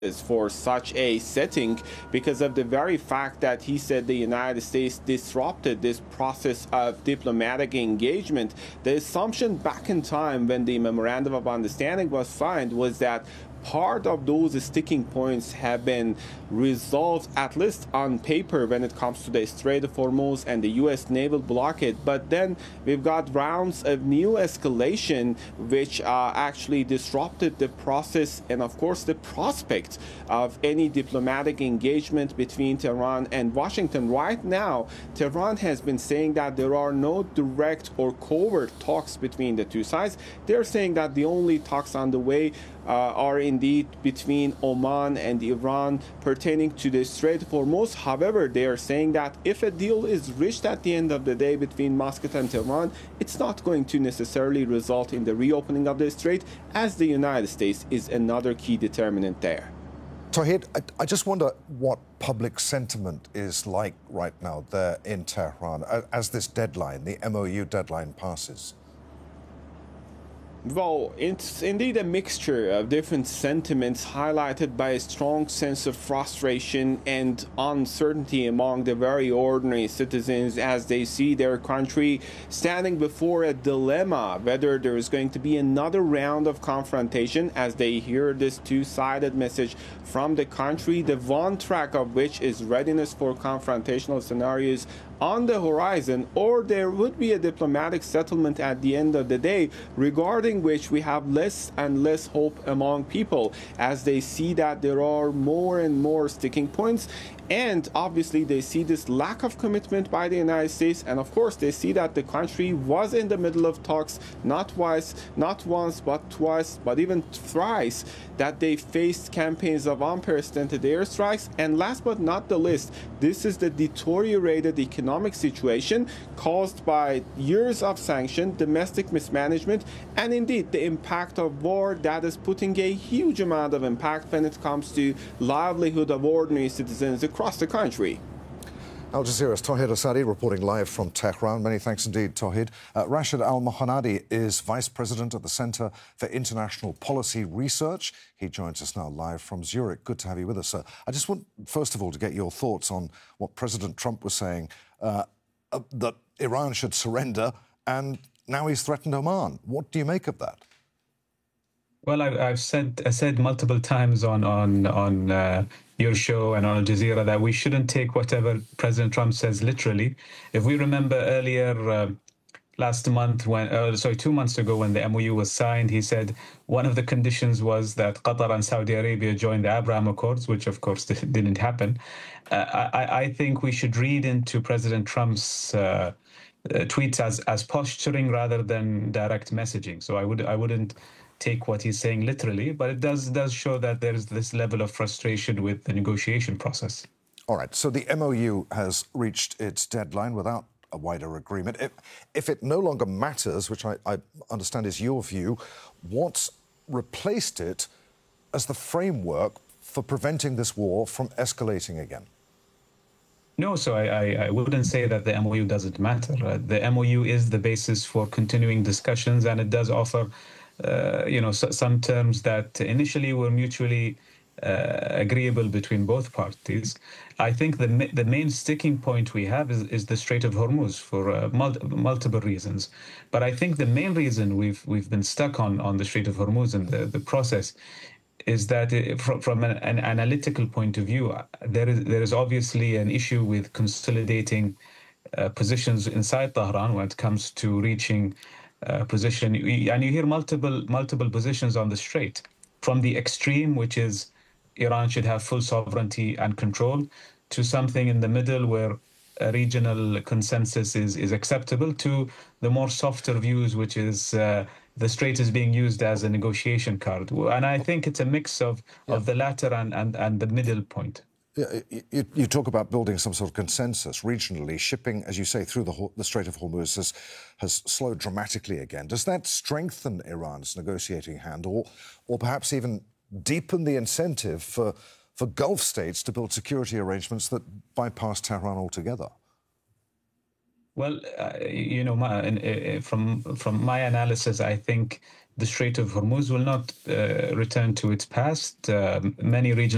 for such a setting because of the very fact that he said the United States disrupted this process of diplomatic engagement. The assumption back in time when the Memorandum of Understanding was signed was that part of those sticking points have been resolved, at least on paper, when it comes to the Strait of Hormuz and the U.S. naval blockade. But then we've got rounds of new escalation, which actually disrupted the process and, of course, the prospect of any diplomatic engagement between Tehran and Washington. Right now, Tehran has been saying that there are no direct or covert talks between the two sides. They're saying that the only talks on the way are indeed between Oman and Iran pertaining to the Strait of Hormuz. However, they are saying that if a deal is reached at the end of the day between Muscat and Tehran, it's not going to necessarily result in the reopening of the strait, as the United States is another key determinant there. Tauhid, I just wonder what public sentiment is like right now there in Tehran as this deadline, the MOU deadline, passes. Well, it's indeed a mixture of different sentiments highlighted by a strong sense of frustration and uncertainty among the very ordinary citizens as they see their country standing before a dilemma whether there is going to be another round of confrontation as they hear this two-sided message from the country, the one track of which is readiness for confrontational scenarios on the horizon, or there would be a diplomatic settlement at the end of the day, regarding which we have less and less hope among people as they see that there are more and more sticking points. And obviously they see this lack of commitment by the United States, and of course they see that the country was in the middle of talks not once but twice, but even thrice, that they faced campaigns of unprecedented airstrikes. And last but not the least, this is the deteriorated economic situation caused by years of sanction, domestic mismanagement, and indeed the impact of war that is putting a huge amount of impact when it comes to livelihood of ordinary citizens across the country. Al Jazeera's Tauhid Asadi reporting live from Tehran. Many thanks indeed, Tauhid. Rashid Al-Mohanadi is Vice President at the Center for International Policy Research. He joins us now live from Zurich. Good to have you with us, sir. I just want, first of all, to get your thoughts on what President Trump was saying, that Iran should surrender, and now he's threatened Oman. What do you make of that? Well, I said multiple times on your show and on Al Jazeera that we shouldn't take whatever President Trump says literally. If we remember earlier last month, 2 months ago, when the MOU was signed, he said one of the conditions was that Qatar and Saudi Arabia join the Abraham Accords, which of course didn't happen. I think we should read into President Trump's tweets as posturing rather than direct messaging. So I wouldn't take what he's saying literally, but it does show that there is this level of frustration with the negotiation process. All right, so the MOU has reached its deadline without a wider agreement. If it no longer matters, which I understand is your view, what's replaced it as the framework for preventing this war from escalating again? No, so I wouldn't say that the MOU doesn't matter. The MOU is the basis for continuing discussions, and it does offer some terms that initially were mutually agreeable between both parties. I think the main sticking point we have is the Strait of Hormuz for multiple reasons. But I think the main reason we've been stuck on the Strait of Hormuz and the process is that from an analytical point of view, there is obviously an issue with consolidating positions inside Tehran when it comes to reaching position, and you hear multiple positions on the strait, from the extreme, which is Iran should have full sovereignty and control, to something in the middle where a regional consensus is acceptable, to the more softer views, which is the strait is being used as a negotiation card. And I think it's a mix of the latter and the middle point. Yeah, you talk about building some sort of consensus regionally. Shipping, as you say, through the Strait of Hormuz has slowed dramatically again. Does that strengthen Iran's negotiating hand, or perhaps even deepen the incentive for Gulf states to build security arrangements that bypass Tehran altogether? Well, from my analysis, I think the Strait of Hormuz will not return to its past. Many regional